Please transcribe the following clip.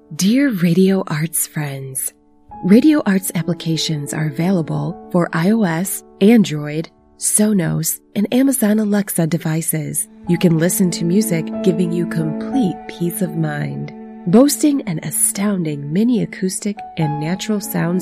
Dear Radio Arts friends, Radio Arts applications are available for iOS, Android, Sonos, and Amazon Alexa devices. You can listen to music giving you complete peace of mind. Boasting an astounding mini acoustic and natural sound